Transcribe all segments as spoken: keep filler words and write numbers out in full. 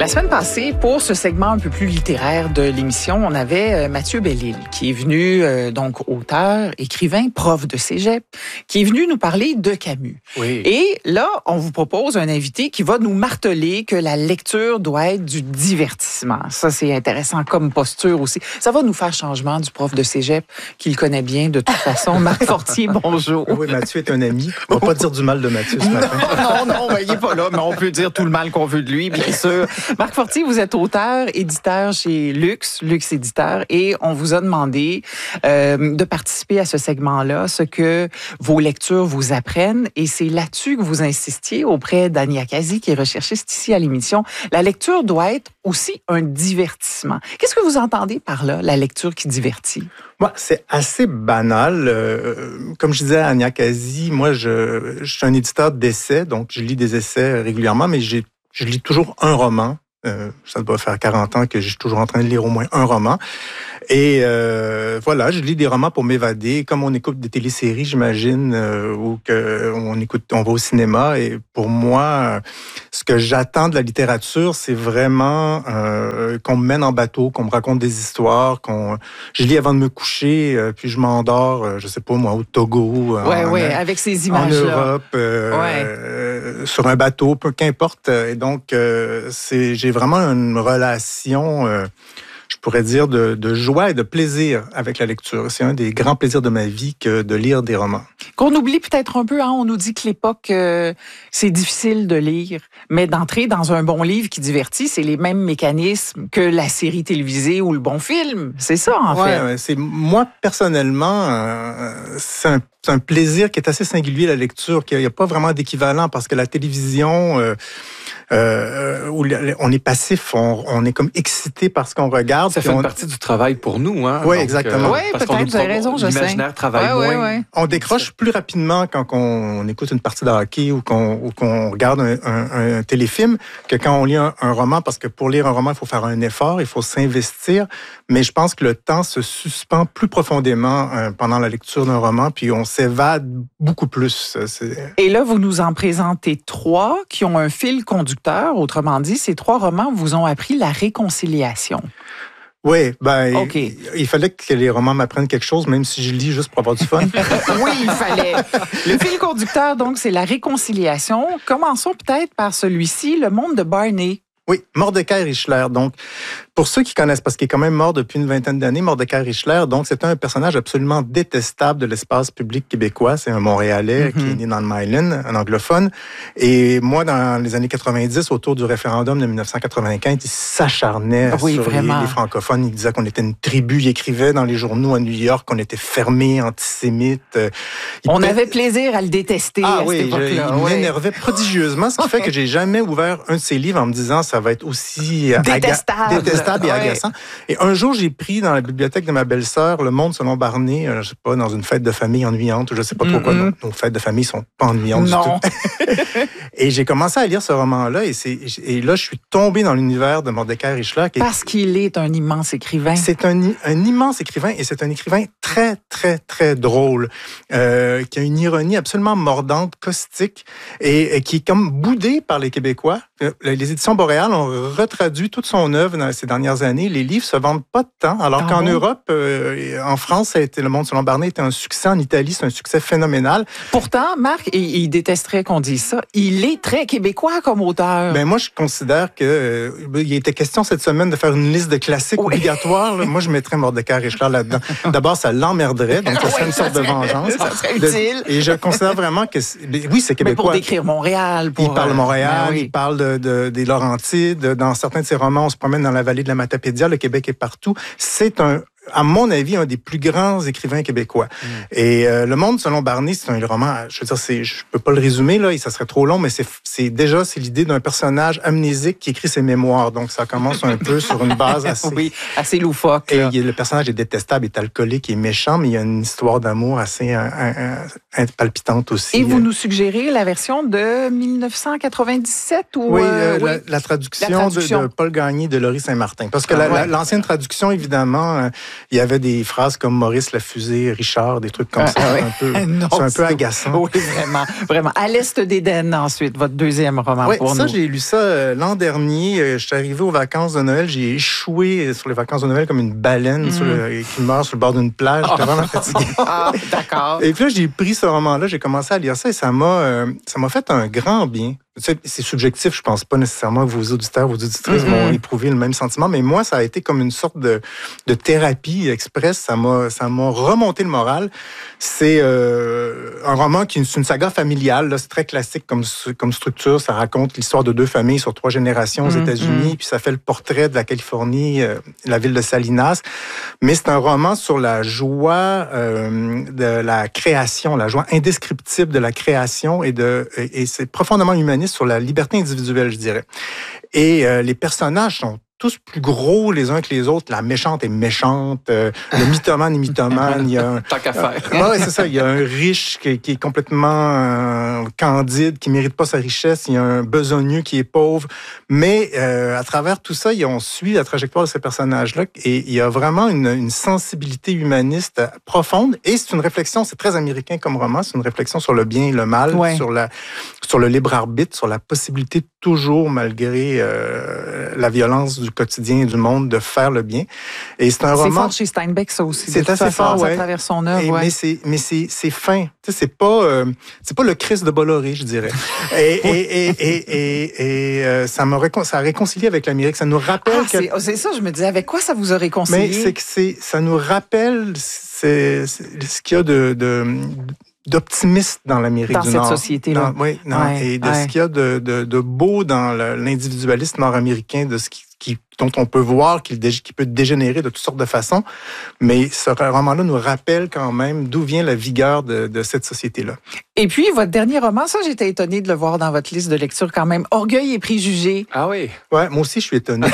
La semaine passée, pour ce segment un peu plus littéraire de l'émission, on avait Mathieu Bellil, qui est venu, euh, donc auteur, écrivain, prof de cégep, qui est venu nous parler de Camus. Oui. Et là, on vous propose un invité qui va nous marteler que la lecture doit être du divertissement. Ça, c'est intéressant comme posture aussi. Ça va nous faire changement du prof de cégep, qu'il connaît bien de toute façon. Marc Fortier, bonjour. Oui, Mathieu est un ami. On ne va pas dire du mal de Mathieu ce matin. Non, non, ben, il n'est pas là, mais on peut dire tout le mal qu'on veut de lui, bien sûr. Marc Fortier, vous êtes auteur, éditeur chez Luxe, Luxe Éditeur, et on vous a demandé euh, de participer à ce segment-là, ce que vos lectures vous apprennent, et c'est là-dessus que vous insistiez auprès d'Annie Akazi, qui est recherchiste ici à l'émission. La lecture doit être aussi un divertissement. Qu'est-ce que vous entendez par là, la lecture qui divertit? Moi, c'est assez banal. Euh, comme je disais à Annie Akazi, moi, je, je suis un éditeur d'essais, donc je lis des essais régulièrement, mais j'ai, je lis toujours un roman. Euh, ça doit faire quarante ans que je suis toujours en train de lire au moins un roman. Et euh, voilà, je lis des romans pour m'évader, comme on écoute des téléséries, j'imagine, euh, ou que on écoute, on va au cinéma. Et pour moi, ce que j'attends de la littérature, c'est vraiment euh, qu'on me mène en bateau, qu'on me raconte des histoires, qu'on je lis avant de me coucher, euh, puis je m'endors, euh, je sais pas moi, au Togo, ouais, en, ouais, avec ces images-là, en Europe, euh, ouais. euh, sur un bateau, peu qu'importe. Et donc, euh, c'est j'ai vraiment une relation. Euh, je pourrais dire, de, de joie et de plaisir avec la lecture. C'est un des grands plaisirs de ma vie que de lire des romans. Qu'on oublie peut-être un peu, hein? On nous dit que l'époque, euh, c'est difficile de lire, mais d'entrer dans un bon livre qui divertit, c'est les mêmes mécanismes que la série télévisée ou le bon film. C'est ça, en ouais, fait. Ouais, c'est, moi, personnellement, euh, c'est un C'est un plaisir qui est assez singulier, la lecture, qu'il n'y a pas vraiment d'équivalent, parce que la télévision, euh, euh, où on est passif, on, on est comme excité par ce qu'on regarde. Ça fait on... une partie du travail pour nous, hein? Oui, exactement. Euh, oui, peut-être, vous avez raison, je sais. L'imaginaire travaille ouais, moins. Ouais, ouais. On décroche plus rapidement quand on écoute une partie de hockey ou qu'on, ou qu'on regarde un, un, un téléfilm que quand on lit un, un roman, parce que pour lire un roman, il faut faire un effort, il faut s'investir, mais je pense que le temps se suspend plus profondément euh, pendant la lecture d'un roman, puis on s'évade beaucoup plus. C'est... Et là, vous nous en présentez trois qui ont un fil conducteur. Autrement dit, ces trois romans vous ont appris la réconciliation. Oui, ben, okay. il, il fallait que les romans m'apprennent quelque chose, même si je lis juste pour avoir du fun. Oui, il fallait. Le fil conducteur, donc, c'est la réconciliation. Commençons peut-être par celui-ci, Le monde de Barney. Oui, Mordecai Richler. Donc, pour ceux qui connaissent, parce qu'il est quand même mort depuis une vingtaine d'années, Mordecai Richler, donc c'est un personnage absolument détestable de l'espace public québécois. C'est un Montréalais mm-hmm. qui est né dans le Myland, un anglophone. Et moi, dans les années quatre-vingt-dix, autour du référendum de dix-neuf cent quatre-vingt-quinze, il s'acharnait oui, sur les, les francophones. Il disait qu'on était une tribu. Il écrivait dans les journaux à New York qu'on était fermés, antisémites. Il On peut... avait plaisir à le détester ah, à oui, cette époque-là. Je, il oui. m'énervait prodigieusement, ce qui fait que j'ai jamais ouvert un de ses livres en me disant ça va être aussi détestable, aga- détestable et ouais. agaçant. Et un jour, j'ai pris dans la bibliothèque de ma belle-sœur Le monde selon Barney, euh, je sais pas, dans une fête de famille ennuyante, je sais pas trop mm-hmm. quoi. Nos, nos fêtes de famille sont pas ennuyantes non. du tout. Et j'ai commencé à lire ce roman-là, et, c'est, et là, je suis tombé dans l'univers de Mordecai Richler. Qui est, Parce qu'il est un immense écrivain. C'est un, un immense écrivain, et c'est un écrivain très, très, très drôle, euh, qui a une ironie absolument mordante, caustique, et, et qui est comme boudé par les Québécois. Les éditions Boréal ont retraduit toute son œuvre dans ces dernières années. Les livres se vendent pas de temps, alors ah qu'en bon? Europe, euh, en France, ça a été, Le monde selon Barney était un succès. En Italie, c'est un succès phénoménal. Pourtant, Marc, il, il détesterait qu'on dise ça. Il est très québécois comme auteur. Ben moi, je considère que euh, il était question cette semaine de faire une liste de classiques oui. obligatoires. Là. Moi, je mettrais Mordecai Richler là-dedans. D'abord, ça l'emmerderait, donc ça serait oui, une sorte de vengeance. Ça serait utile. De, et je considère vraiment que oui, c'est québécois. Mais pour décrire Montréal, pour il parle de Montréal, ben oui. il parle de, de des Laurentides. Dans certains de ses romans, on se promène dans la vallée de la Matapédia. Le Québec est partout. C'est un à mon avis, un des plus grands écrivains québécois. Mm. Et euh, Le monde selon Barney, c'est un roman, je veux dire, c'est, je peux pas le résumer, là, et ça serait trop long, mais c'est, c'est déjà, c'est l'idée d'un personnage amnésique qui écrit ses mémoires. Donc, ça commence un peu sur une base assez... oui, assez loufoque. Et le personnage est détestable, est alcoolique, est méchant, mais il y a une histoire d'amour assez un, un, un, palpitante aussi. Et vous nous suggérez la version de dix-neuf cent quatre-vingt-dix-sept? Ou, oui, euh, la, oui, la, traduction la traduction de, de Paul Gagné de Laurie Saint-Martin. Parce que ah, la, ouais. la, l'ancienne traduction, évidemment... il y avait des phrases comme Maurice la fusée, Richard, des trucs comme ah, ça. Ah, c'est oui. un peu, non, c'est un peu agaçant. Oui, vraiment, vraiment. À l'Est d'Éden, ensuite, votre deuxième roman oui, pour ça, nous. J'ai lu ça euh, l'an dernier. Euh, je suis arrivé aux vacances de Noël. J'ai échoué sur les vacances de Noël comme une baleine mm. sur le, qui meurt sur le bord d'une plage. J'étais vraiment fatigué. Ah, d'accord. Et puis là, j'ai pris ce roman-là, j'ai commencé à lire ça et ça m'a, euh, ça m'a fait un grand bien. C'est, c'est subjectif, je pense pas nécessairement que vos auditeurs, vos auditrices mm-hmm. vont éprouver le même sentiment, mais moi, ça a été comme une sorte de, de thérapie express. Ça m'a, ça m'a remonté le moral. C'est euh, un roman qui est une saga familiale, là, c'est très classique comme, comme structure. Ça raconte l'histoire de deux familles sur trois générations aux mm-hmm. États-Unis, puis ça fait le portrait de la Californie, euh, la ville de Salinas. Mais c'est un roman sur la joie euh, de la création, la joie indescriptible de la création et de, et, et c'est profondément humaniste sur la liberté individuelle, je dirais. Et euh, les personnages sont tous plus gros les uns que les autres. La méchante est méchante, euh, le mythomane est mythomane. Il y a un, tant qu'à faire. Euh, ouais, c'est ça. Il y a un riche qui, qui est complètement euh, candide, qui mérite pas sa richesse. Il y a un besogneux qui est pauvre. Mais euh, à travers tout ça, on suit la trajectoire de ces personnages-là et il y a vraiment une, une sensibilité humaniste profonde. Et c'est une réflexion, c'est très américain comme roman, c'est une réflexion sur le bien et le mal, ouais. sur la sur le libre arbitre, sur la possibilité toujours, malgré euh, la violence du quotidien et du monde, de faire le bien. Et c'est un c'est roman... C'est fort chez Steinbeck, ça aussi. C'est assez fort, ouais. À travers son œuvre, ouais. Mais c'est, mais c'est, c'est fin. Tu sais, c'est pas, euh, c'est pas le Christ de Bolloré, je dirais. et, et, et, et, et, et euh, ça m'a récon... ça a réconcilié avec l'Amérique. Ça nous rappelle... Ah, que... c'est, c'est ça, je me disais, avec quoi ça vous a réconcilié? Mais c'est que c'est, ça nous rappelle c'est, c'est, ce qu'il y a de... de d'optimiste dans l'Amérique dans du Nord. Dans cette société-là. Oui, non, ouais, et de ouais. ce qu'il y a de, de, de beau dans le, l'individualisme nord-américain, de ce qui, qui, dont on peut voir qu'il, qu'il peut dégénérer de toutes sortes de façons. Mais ce roman-là nous rappelle quand même d'où vient la vigueur de, de cette société-là. Et puis, votre dernier roman, ça, j'étais étonnée de le voir dans votre liste de lecture quand même. Orgueil et préjugés. Ah oui? Ouais, moi aussi, je suis étonnée.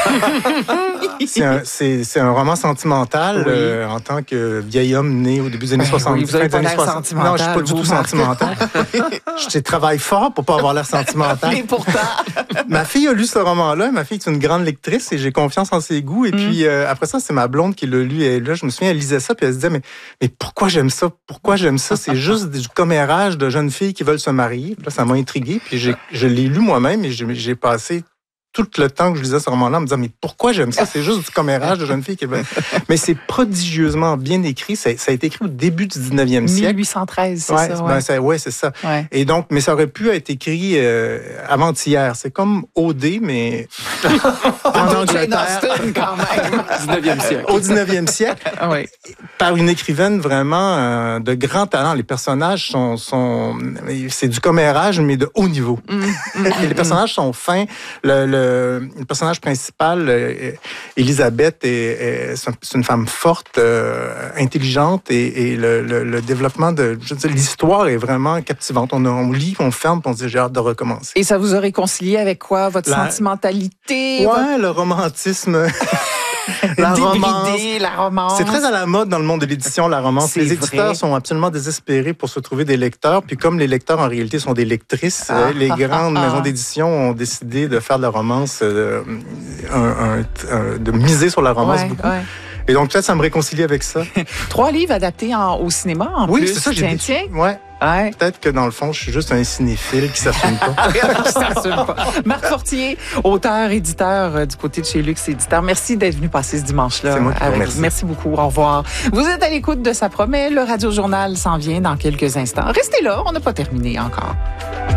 c'est, un, c'est, c'est un roman sentimental oui. euh, en tant que vieil homme né au début des années ben soixante-dix. Oui, vous avez pas l'air sentimental. Non, je suis pas du tout sentimental. Je travaille fort pour pas avoir l'air sentimental. Et pourtant... Ma fille a lu ce roman-là. Ma fille est une grande lectrice et j'ai confiance en ses goûts. Et mm. puis, euh, après ça, c'est ma blonde qui l'a lu. Et là, je me souviens, elle lisait ça puis elle se disait, mais, mais pourquoi j'aime ça? Pourquoi j'aime ça? C'est juste du commérage de jeunes filles qui veulent se marier. Puis là, ça m'a intrigué. Puis j'ai, je l'ai lu moi-même et j'ai, j'ai passé tout le temps que je lisais ce roman-là en me disant, mais pourquoi j'aime ça? C'est juste du commérage de jeunes filles qui veulent... Mais c'est prodigieusement bien écrit. Ça, ça a été écrit au début du dix-neuvième siècle. mille huit cent treize, c'est ouais, ça. Ben, ouais. c'est, ouais, c'est ça. Ouais. Et donc, mais ça aurait pu être écrit euh, avant-hier. C'est comme O D, mais en Angleterre. Quand même. dix-neuvième siècle. Au dix-neuvième siècle. Oui. Par une écrivaine vraiment euh, de grand talent. Les personnages sont, sont... C'est du commérage, mais de haut niveau. Mm, mm, et les personnages sont fins. Le, le, le personnage principal, euh, Elisabeth, est, est, c'est une femme forte, euh, intelligente, et, et le, le, le développement de... Je veux dire, l'histoire est vraiment captivante. On, on lit, on ferme, puis on se dit, j'ai hâte de recommencer. Et ça vous a réconcilié avec quoi? Votre La... sentimentalité? Ouais, votre... le romantisme... La romance. la romance. C'est très à la mode dans le monde de l'édition, la romance. C'est les éditeurs vrai. sont absolument désespérés pour se trouver des lecteurs. Puis comme les lecteurs, en réalité, sont des lectrices, ah, les grandes ah, maisons d'édition ont décidé de faire de la romance, euh, un, un, un, de miser sur la romance ouais, beaucoup. Ouais. Et donc, peut-être, ça me réconcilie avec ça. Trois livres adaptés en, au cinéma, en oui, plus. Oui, c'est ça. J'ai tiens, tiens. Ouais. Ouais. Peut-être que dans le fond, je suis juste un cinéphile qui s'assume pas. qui s'assume pas. Marc Fortier, auteur, éditeur euh, du côté de chez Luxe Éditeur. Merci d'être venu passer ce dimanche-là. C'est moi qui vous remercie. Merci beaucoup. Au revoir. Vous êtes à l'écoute de Ça promet. Le Radio Journal s'en vient dans quelques instants. Restez là, on n'a pas terminé encore.